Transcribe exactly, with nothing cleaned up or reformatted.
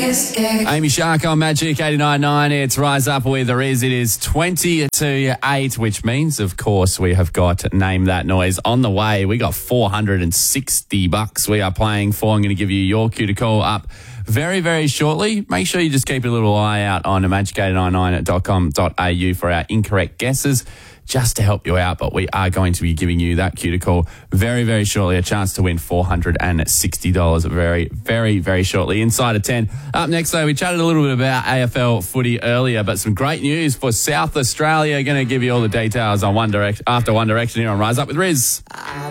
Amy Shark on Magic eighty-nine point nine. It's Rise Up with the Riz. It is twenty to eight, which means, of course, we have got Name That Noise on the way. We got four hundred sixty bucks we are playing for. I'm going to give you your cue to call up very, very shortly. Make sure you just keep a little eye out on magic eight nine nine dot com dot a u for our incorrect guesses, just to help you out. But we are going to be giving you that cue to call very, very shortly. A chance to win four hundred sixty dollars very, very, very shortly. Inside of ten. Up next, though, we chatted a little bit about A F L footy earlier, but some great news for South Australia. Going to give you all the details on One Direct after One Direction here on Rise Up with Riz.